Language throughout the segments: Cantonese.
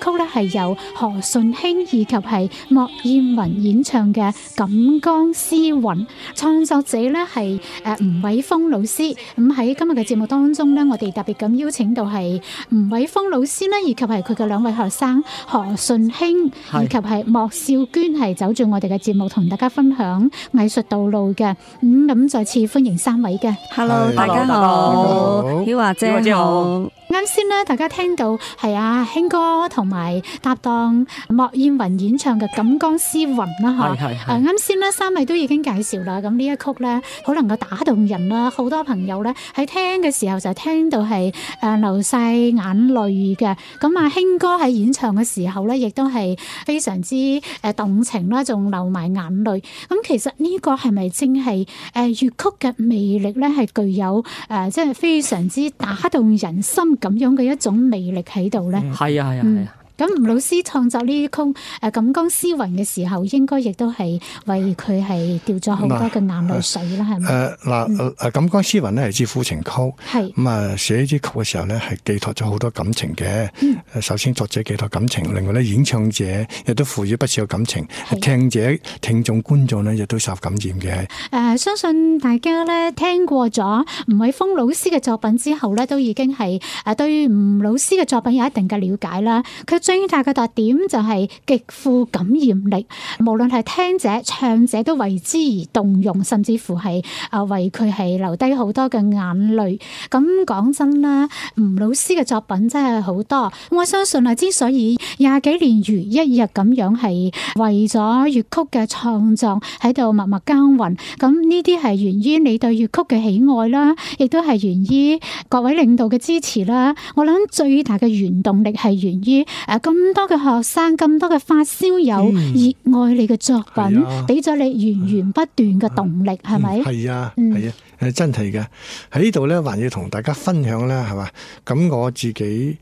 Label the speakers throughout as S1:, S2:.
S1: 曲咧係由何順興以及係莫燕雲演唱嘅《錦江詩韻》，創作者咧係吳偉峰老師。咁喺今日嘅節目當中咧，我哋特別咁邀請到係吳偉峰老師啦，以及係佢嘅兩位學生何順興以及係莫少娟，係走住我哋嘅節目同大家分享藝術道路嘅。咁再次歡迎三位嘅。
S2: Hello， 大家好，曉華姐好。
S1: 啱先咧，大家聽到係阿興哥同埋搭檔莫燕雲演唱嘅《錦江詩韻》啦，嚇。啱先咧，三位都已經介紹啦。咁呢一曲咧，好能夠打動人啦。好多朋友咧喺聽嘅時候就聽到係流晒眼淚嘅。咁阿興哥喺演唱嘅時候咧，亦都係非常之動情啦，仲流埋眼淚。咁其實呢個係咪正係粵曲嘅魅力咧？係具有即係非常之打動人心咁樣嘅一種魅力喺度咧。
S3: 係啊。
S1: 咁吳老師創作呢曲《錦江詩韻》嘅時候，應該亦都係為佢係掉咗好多嘅眼淚水啦，係咪？
S4: 《錦江詩韻》咧係支苦情曲，
S1: 係
S4: 咁啊寫呢支曲嘅時候咧係寄託咗好多感情嘅。首先作者寄託感情，另外咧演唱者亦都賦予不少嘅感情，聽眾觀眾咧亦都受感染嘅。
S1: 相信大家咧聽過咗吳偉峰老師嘅作品之後咧，都已經係對吳老師嘅作品有一定嘅了解啦。佢最大嘅特點就係極富感染力，無論係聽者、唱者都為之而動容，甚至乎係為佢係留低好多嘅眼淚。咁講真啦，吳老師嘅作品真係好多。我相信之所以20幾年如一日咁樣係為咗粵曲嘅創作喺度默默耕耘，咁呢啲係源於你對粵曲嘅喜愛啦，亦都係源於各位領導嘅支持啦。我諗最大嘅原動力係源於咁多嘅學生，咁多嘅發燒友熱愛你嘅作品，俾咗你源源不斷嘅動力，係咪？
S4: 係啊，真係嘅。喺呢度咧，還要同大家分享咧，係嘛？咁我自己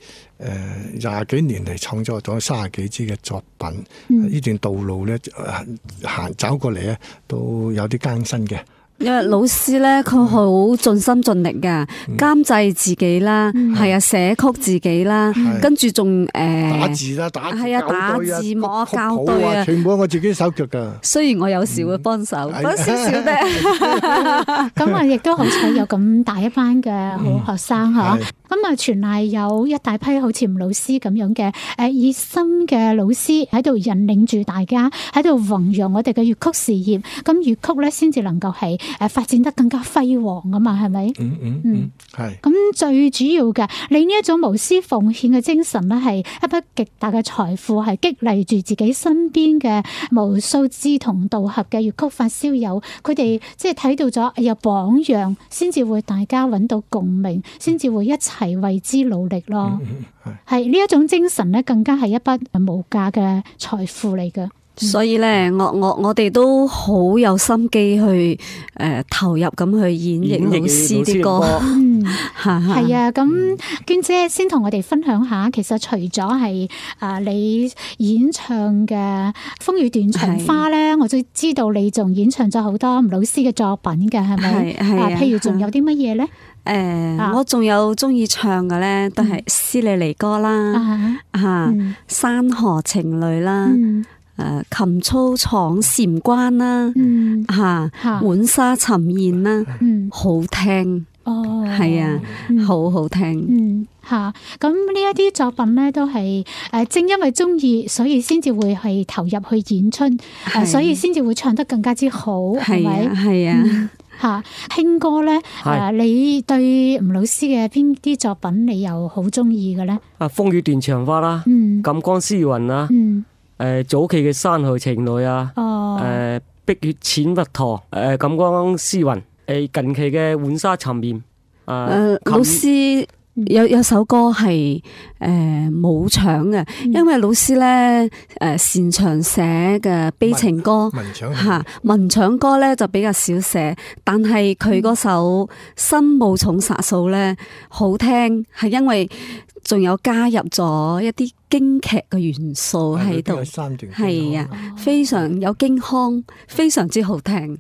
S4: 20幾年嚟創作咗30幾支嘅作品，呢段道路咧走過嚟咧，都有啲艱辛嘅。
S2: 因為老師咧，佢好盡心盡力噶，監製自己啦，係啊，寫曲自己啦，跟住仲
S4: 打字啦，打
S2: 字幕啊，校對啊，
S4: 全部我自己手腳噶。
S2: 雖然我有時會幫手，少少啫。
S1: 咁啊，亦都好彩有咁大一班嘅好學生吓。咁啊，全賴有一大批好似吳老師咁樣嘅熱心嘅老師喺度引領住大家，喺度弘揚我哋嘅粵曲事業。咁粵曲咧，先至能夠係發展得更加輝煌啊嘛，係咪？係。咁最主要嘅，你呢一種無私奉獻嘅精神咧，係一筆極大嘅財富，係激勵住自己身邊嘅無數志同道合嘅粵曲發燒友，佢哋即係睇到咗有榜樣，先至會大家揾到共鳴，先至會一齊為之努力咯。係呢一種精神咧，更加係一筆無價嘅財富嚟㗎。
S2: 所以咧，我哋都好有心機去投入咁去演繹老師啲歌。
S1: 係啊，咁娟姐先同我哋分享下，其實除咗係你演唱嘅《風雨斷腸花》咧，我就知道你仲演唱咗好多吳老師嘅作品嘅，係咪？係譬如仲有啲乜嘢咧？
S2: 我仲有中意唱嘅咧，都係斯里尼歌啦，山河情侶啦。琴操闖禪關啦，浣紗沉硯啦，好聽係啊，好好聽。
S1: 咁呢一啲作品咧，都係正因為中意，所以先至會係投入去演出，所以先至會唱得更加之好，係咪？係啊。興哥咧，你對吳老師嘅邊啲作品你又好中意嘅咧？
S3: 風雨斷腸花啦，錦江詩韻啦。早期嘅山河情侶啊，碧血淺蜜陀，錦江詩韻，近期嘅浣紗沉硯，
S2: 老師有首歌係冇搶嘅，因為老師咧擅長寫嘅悲情歌，文搶歌咧就比較少寫，但係佢嗰首心無重殺數咧好聽，係因為仲有加入咗一啲京劇嘅元素喺度，係啊，非常有京腔，非常之好聽。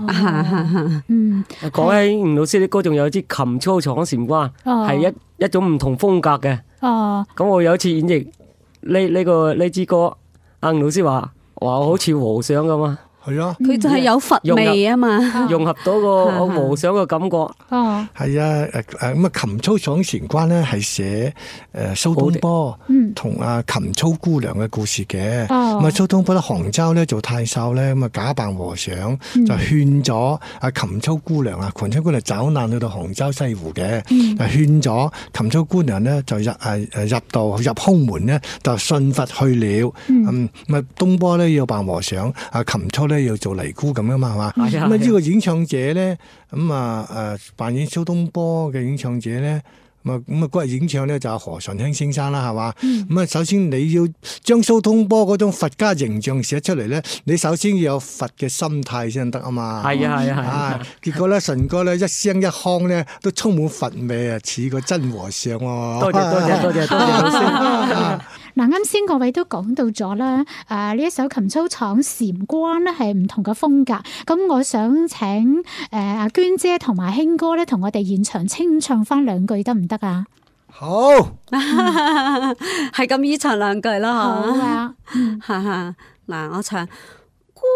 S3: 講起吳老師啲歌，仲有支琴操闖禪關，係一種唔同風格嘅。咁我有一次演繹呢支歌，阿吳老師話好似和尚咁啊。
S4: 係啊，
S2: 佢就係有佛味啊嘛，
S3: 融合到個和尚嘅感覺。
S4: 哦，係啊，咁啊，琴操闖禪關咧係寫蘇東坡同阿琴操姑娘嘅故事嘅。咁啊，蘇東坡咧杭州咧做太守咧，咁啊假扮和尚就勸咗阿琴操姑娘啊，琴操姑娘走難去到杭州西湖嘅，就勸咗琴操姑娘咧就入空門咧就信佛去了。咁啊，東坡咧要扮和尚，阿琴操咧要做尼姑咁啊嘛，係嘛？咁啊呢個演唱者咧，咁啊扮演蘇東坡嘅演唱者咧，咁啊嗰日演唱咧就係何順興先生啦，係嘛？咁啊首先你要將蘇東坡嗰種佛家形象寫出嚟咧，你首先要有佛嘅心態先得啊嘛。
S3: 係啊。
S4: 結果咧順哥咧一聲一腔咧都充滿佛味啊，似個真和尚喎。
S3: 多謝老師。
S1: 嗱，啱先各位都講到咗啦，呢一首琴操闖禪關咧係唔同嘅風格，咁我想請阿娟姐同埋興哥咧同我哋現場清唱翻兩句得唔得啊？
S4: 好，
S2: 係咁依唱兩句啦，
S1: 好啊，
S2: 嗱，我唱。